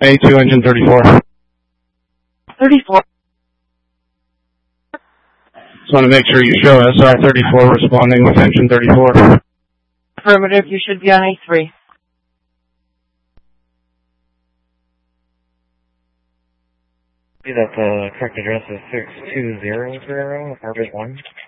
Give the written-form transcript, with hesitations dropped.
A2 engine 34. 34. Just want to make sure you show SR 34 responding with engine 34. Affirmative, you should be on A3. See that the correct address is 6200 Orbit 1.